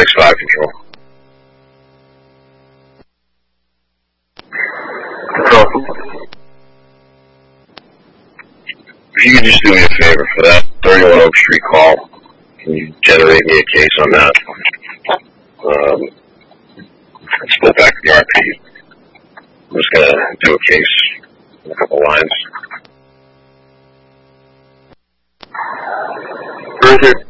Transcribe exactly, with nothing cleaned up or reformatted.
six five control. Control. If you could just do me a favor for that thirty-one Oak Street call, can you generate me a case on that? Um, let's go back to the R P. I'm just going to do a case in a couple lines. Roger.